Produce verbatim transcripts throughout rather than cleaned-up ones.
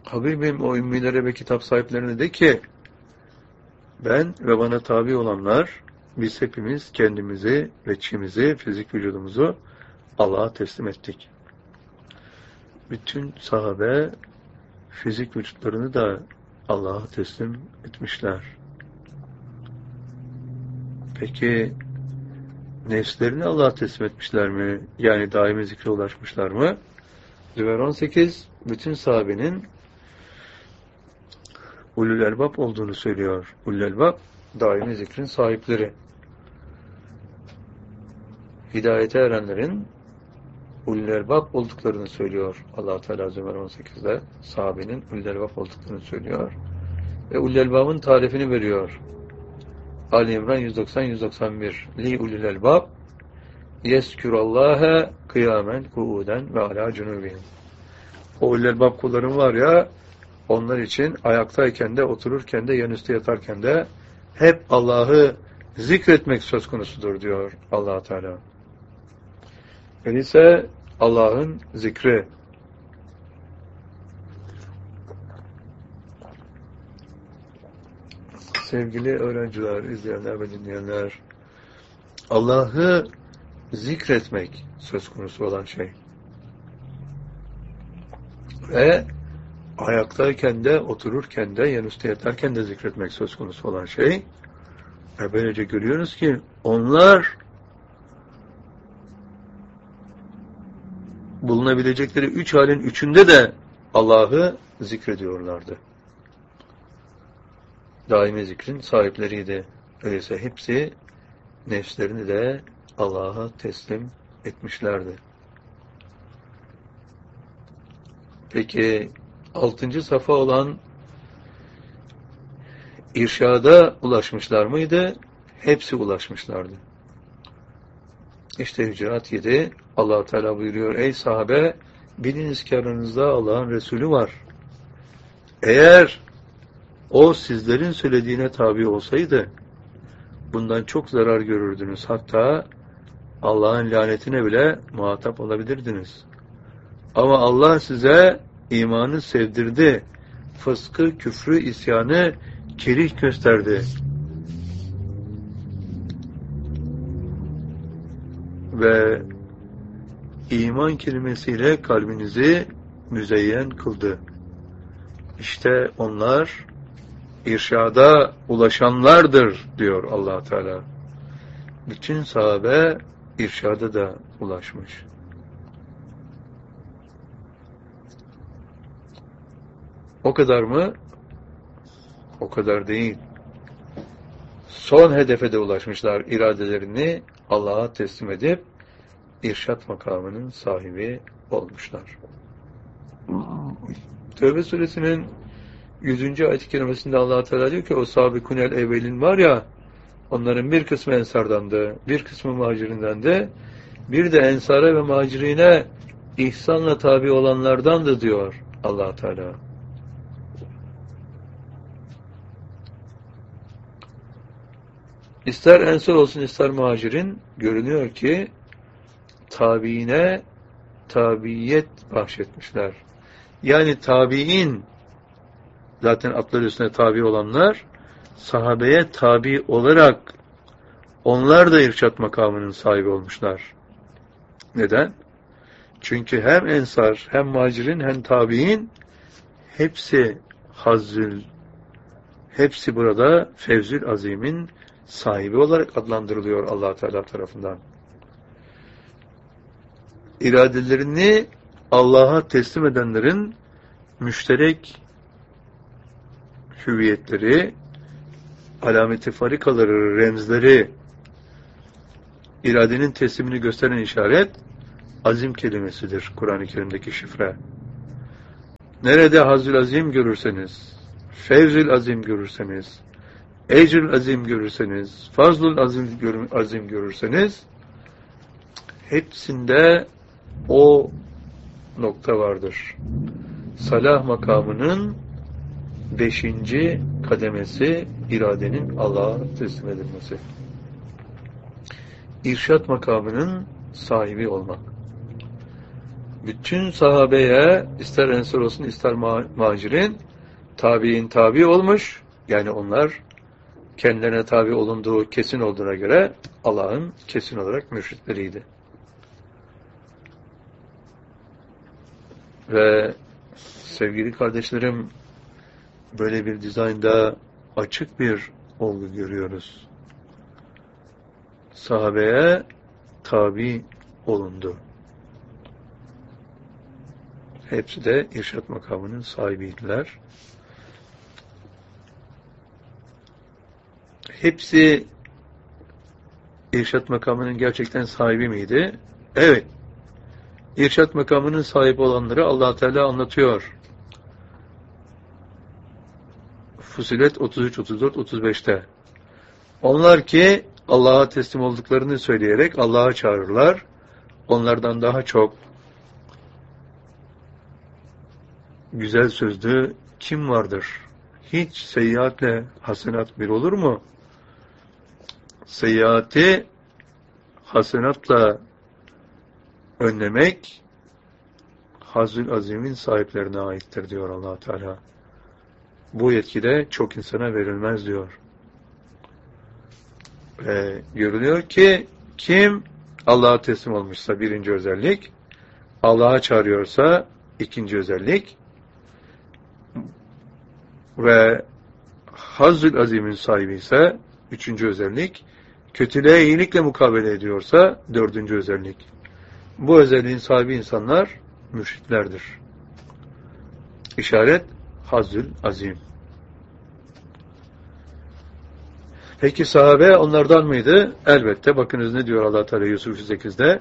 Habibim o ümmilere ve kitap sahiplerine de ki ben ve bana tabi olanlar biz hepimiz kendimizi ve çimizi, fizik vücudumuzu Allah'a teslim ettik. Bütün sahabe fizik vücutlarını da Allah'a teslim etmişler. Peki nefslerini Allah'a teslim etmişler mi? Yani daimi zikre ulaşmışlar mı? Zümer on sekiz bütün sahabenin ulul elbab olduğunu söylüyor. Ulul elbab daimi zikrin sahipleri. Hidayete erenlerin ulul elbab olduklarını söylüyor. Allah Teala Zümer on sekizde sahabenin ulul elbab olduklarını söylüyor. Ve ulul elbabın tarifini veriyor. Ali İmran yüz doksan yüz doksan bir Li ulul elbab yeskurallaha kıyamen kuuden ve ala cunubihim. O ulul elbab kullarım var ya, onlar için ayaktayken de, otururken de, yanüstü yatarken de hep Allah'ı zikretmek söz konusudur diyor Allah Teala. Öyleyse Allah'ın zikri. Sevgili öğrenciler, izleyenler ve dinleyenler, Allah'ı zikretmek söz konusu olan şey. Ve ayaktayken de, otururken de, yanüstü yatarken de zikretmek söz konusu olan şey. Ve böylece görüyoruz ki onlar bulunabilecekleri üç halin üçünde de Allah'ı zikrediyorlardı. Daimi zikrin sahipleriydi. Öyleyse hepsi nefslerini de Allah'a teslim etmişlerdi. Peki altıncı safa olan irşada ulaşmışlar mıydı? Hepsi ulaşmışlardı. İşte Hücurat yedi Allah Teala buyuruyor: ey sahabe, biliniz ki aranızda Allah'ın Resulü var. Eğer o sizlerin söylediğine tabi olsaydı bundan çok zarar görürdünüz. Hatta Allah'ın lanetine bile muhatap olabilirdiniz. Ama Allah size imanı sevdirdi. Fıskı, küfrü, isyanı kerih gösterdi. Ve iman kelimesiyle kalbinizi müzeyyen kıldı. İşte onlar irşada ulaşanlardır diyor Allah Teala. Bütün sahabe irşada da ulaşmış. O kadar mı? O kadar değil. Son hedefe de ulaşmışlar. İradelerini Allah'a teslim edip irşat makamının sahibi olmuşlar. Tevbe suresinin yüzüncü ayet-i kerimesinde Allah Teala diyor ki o sabikunel evvelin var ya, onların bir kısmı ensardandı, bir kısmı muhacirindendi, bir de ensara ve muhacirine ihsanla tabi olanlardandı diyor Allah Teala. İster ensar olsun ister muhacirin, görünüyor ki tabiine tabiyet bahşetmişler. Yani tabiin, zaten atları üstüne tabi olanlar, sahabeye tabi olarak onlar da irşat makamının sahibi olmuşlar. Neden? Çünkü hem ensar, hem muhacirin, hem tabiin hepsi hazzül, hepsi burada fevzül azimin sahibi olarak adlandırılıyor Allah Teala tarafından. İradelerini Allah'a teslim edenlerin müşterek hüviyetleri, alameti farikaları, remzleri, iradenin teslimini gösteren işaret azim kelimesidir Kur'an-ı Kerim'deki şifre. Nerede Hazül Azim görürseniz, Fevzül Azim görürseniz, Ecrül Azim görürseniz, Fazlul Azim, gör, azim görürseniz hepsinde o nokta vardır. Salah makamının beşinci kademesi iradenin Allah'a teslim edilmesi. İrşat makamının sahibi olmak. bütün sahabeye, ister ensar olsun ister muhacirin, tabi'in tabi olmuş. Yani onlar kendilerine tabi olunduğu kesin olduğuna göre Allah'ın kesin olarak mürşitleriydi. Ve sevgili kardeşlerim, böyle bir dizaynda açık bir olgu görüyoruz. Sahabeye tabi olundu. Hepsi de irşat makamının sahibiydiler. Hepsi irşat makamının gerçekten sahibi miydi? Evet. İrşat makamının sahibi olanları Allah Teala anlatıyor. Fusilet otuz üç, otuz dört, otuz beşte. Onlar ki Allah'a teslim olduklarını söyleyerek Allah'a çağırırlar. Onlardan daha çok güzel sözlü kim vardır? Hiç seyyiatle hasenat bir olur mu? Seyyiati hasenatla önlemek Hazül Azim'in sahiplerine aittir diyor Allah Teala. Bu yetki de çok insana verilmez diyor. Ve görülüyor ki kim Allah'a teslim olmuşsa birinci özellik, Allah'a çağırıyorsa ikinci özellik ve Hazül Azim'in sahibi ise üçüncü özellik, kötülüğe iyilikle mukabele ediyorsa dördüncü özellik. Bu özelliğin sahibi insanlar mürşitlerdir. İşaret Hazül Azim. Peki sahabe onlardan mıydı? Elbette. Bakınız ne diyor Allah Teala Yusuf yüz sekizde.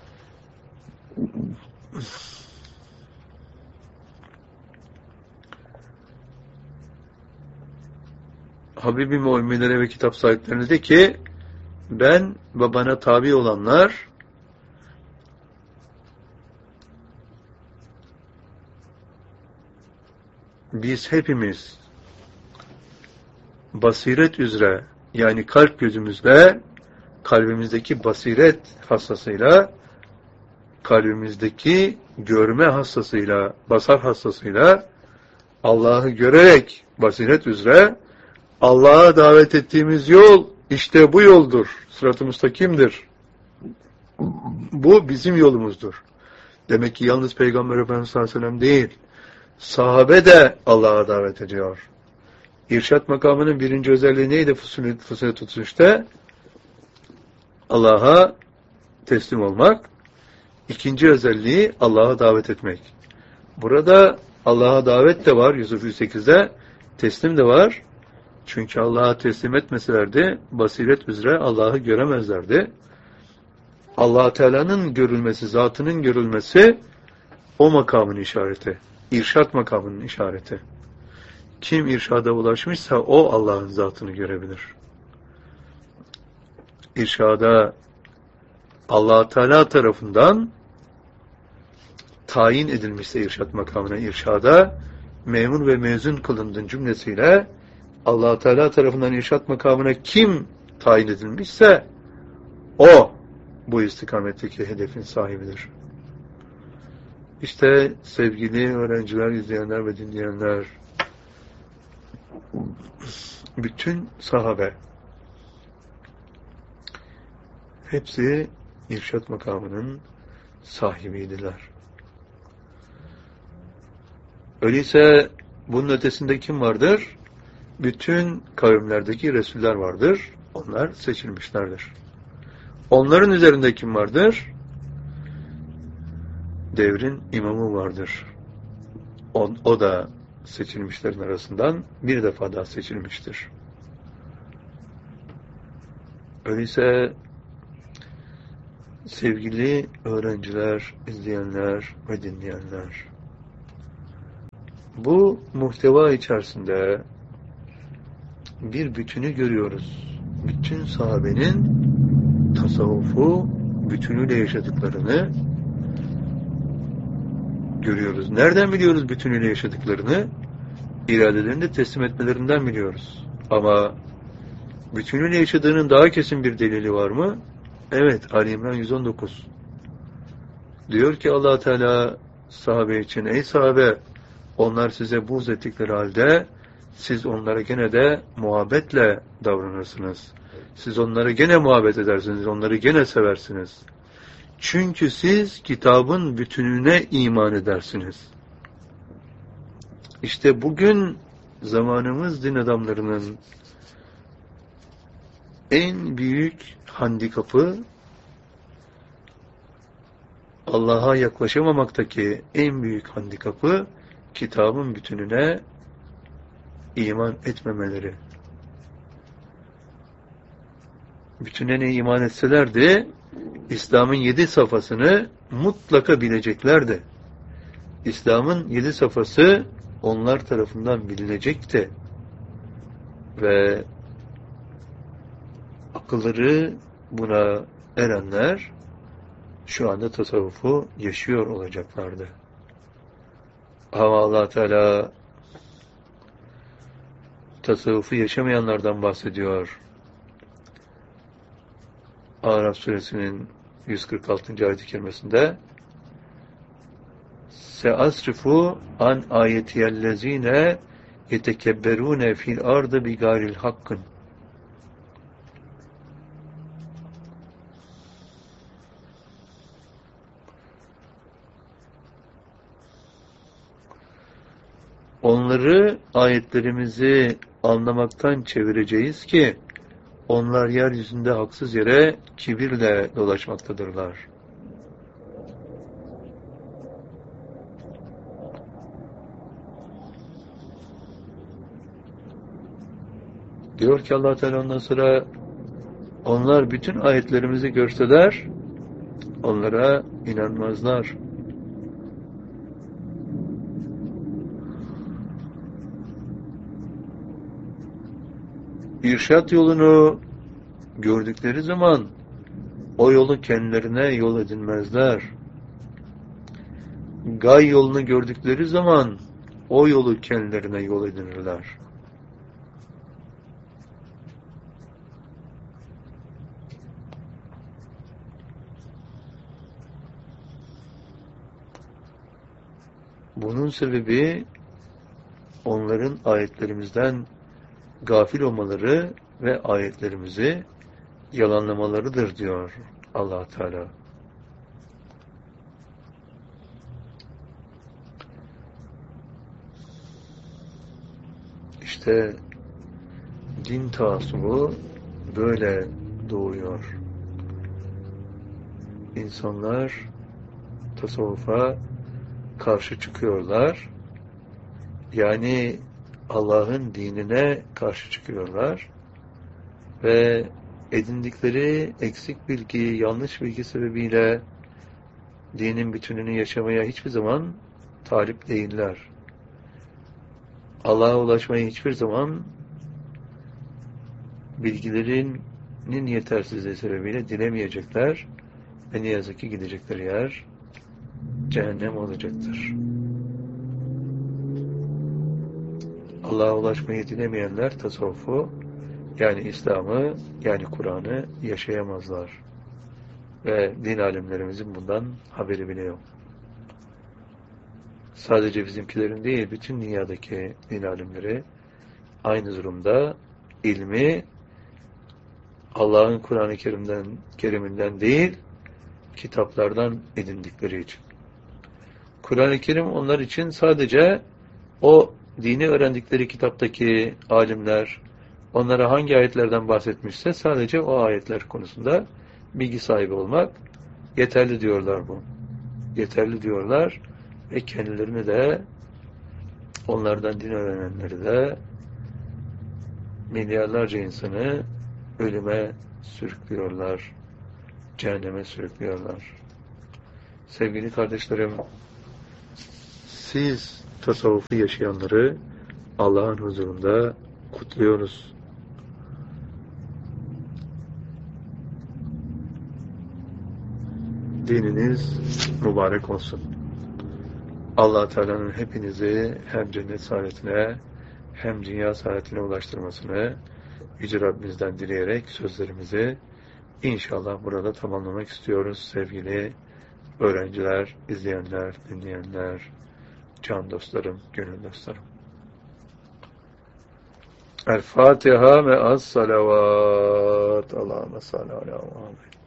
Habibim o ümmelere ve kitap sahiplerine de ki ben ve bana tabi olanlar biz hepimiz basiret üzere yani kalp gözümüzle kalbimizdeki basiret hassasıyla kalbimizdeki görme hassasıyla basar hassasıyla Allah'ı görerek basiret üzere Allah'a davet ettiğimiz yol işte bu yoldur. Sırat-ı müstakimdir. Bu bizim yolumuzdur. Demek ki yalnız Peygamber Efendimiz sallallahu aleyhi ve sellem değil, sahabe de Allah'a davet ediyor. İrşat makamının birinci özelliği neydi Fusilet, Fusilet otuz üçte? Allah'a teslim olmak. İkinci özelliği Allah'a davet etmek. Burada Allah'a davet de var Yusuf yüz sekizde, teslim de var. Çünkü Allah'a teslim etmeselerdi basiret üzere Allah'ı göremezlerdi. Allah Teala'nın görülmesi, zatının görülmesi o makamın işareti. İrşat makamının işareti. Kim irşada ulaşmışsa o Allah'ın zatını görebilir. İrşada Allah Teala tarafından tayin edilmişse irşat makamına irşada memur ve mezun kılındın cümlesiyle Allah Teala tarafından irşat makamına kim tayin edilmişse o bu istikametteki hedefin sahibidir. İşte sevgili öğrenciler, izleyenler ve dinleyenler, bütün sahabe hepsi irşat makamının sahibiydiler. Öyleyse bunun ötesinde kim vardır? Bütün kavimlerdeki Resuller vardır. Onlar seçilmişlerdir. Onların üzerinde kim vardır? Devrin imamı vardır. O, o da seçilmişlerin arasından bir defa daha seçilmiştir. Öyleyse sevgili öğrenciler, izleyenler ve dinleyenler, bu muhteva içerisinde bir bütünü görüyoruz. Bütün sahabenin tasavvufu bütünüyle yaşadıklarını görüyoruz. Nereden biliyoruz bütünüyle yaşadıklarını? İradelerini de teslim etmelerinden biliyoruz. Ama bütünüyle yaşadığının daha kesin bir delili var mı? Evet, Ali İmran yüz on dokuz. Diyor ki Allah Teala sahabe için, ey sahabe, onlar size buğz ettikleri halde siz onlara gene de muhabbetle davranırsınız. Siz onlara gene muhabbet edersiniz, onları gene seversiniz. Çünkü siz kitabın bütününe iman edersiniz. İşte bugün zamanımız din adamlarının en büyük handikapı, Allah'a yaklaşamamaktaki en büyük handikapı, kitabın bütününe iman etmemeleri. Bütününe iman etselerdi, İslam'ın yedi safhasını mutlaka bileceklerdi. İslam'ın yedi safhası onlar tarafından bilinecekti. Ve akılları buna erenler şu anda tasavvufu yaşıyor olacaklardı. Ama Allah Teala tasavvufu yaşamayanlardan bahsediyor. Araf suresinin yüz kırk altıncı ayet-i kerimesinde Seasrifu an ayetiyellezine yetekebberune fil ardı bigaril hakkın. Onları, ayetlerimizi anlamaktan çevireceğiz ki onlar yeryüzünde haksız yere kibirle dolaşmaktadırlar. Diyor ki Allah Teala ondan sonra, onlar bütün ayetlerimizi görseler onlara inanmazlar. İrşad yolunu gördükleri zaman o yolu kendilerine yol edinmezler. Gay yolunu gördükleri zaman o yolu kendilerine yol edinirler. Bunun sebebi onların ayetlerimizden gafil olmaları ve ayetlerimizi yalanlamalarıdır diyor Allah Teala. İşte din taassubu böyle doğuyor. İnsanlar tasavvufa karşı çıkıyorlar. Yani Allah'ın dinine karşı çıkıyorlar ve edindikleri eksik bilgi, yanlış bilgi sebebiyle dinin bütününü yaşamaya hiçbir zaman talip değiller. Allah'a ulaşmayı hiçbir zaman bilgilerinin yetersizliği sebebiyle dilemeyecekler ve ne yazık ki gidecekleri yer cehennem olacaktır. Allah'a ulaşmayı dilemeyenler tasavvufu, yani İslam'ı, yani Kur'an'ı yaşayamazlar. Ve din alimlerimizin bundan haberi bile yok. Sadece bizimkilerin değil, bütün dünyadaki din alimleri aynı durumda ilmi Allah'ın Kur'an-ı Kerim'den, Kerim'inden değil, kitaplardan edindikleri için. Kur'an-ı Kerim onlar için sadece o dini öğrendikleri kitaptaki alimler onlara hangi ayetlerden bahsetmişse sadece o ayetler konusunda bilgi sahibi olmak yeterli diyorlar bu. Yeterli diyorlar ve kendilerini de onlardan din öğrenenleri de milyarlarca insanı ölüme sürüklüyorlar. Cehenneme sürüklüyorlar. Sevgili kardeşlerim, siz tasavvufu yaşayanları Allah'ın huzurunda kutluyoruz. Dininiz mübarek olsun. Allah Teala'nın hepinizi hem cennet saadetine hem dünya saadetine ulaştırmasını Yüce Rabbimizden dileyerek sözlerimizi inşallah burada tamamlamak istiyoruz sevgili öğrenciler, izleyenler, dinleyenler, can dostlarım, gönül dostlarım. El Fatiha ve as salavat. Allahümme salli ala Muhammed.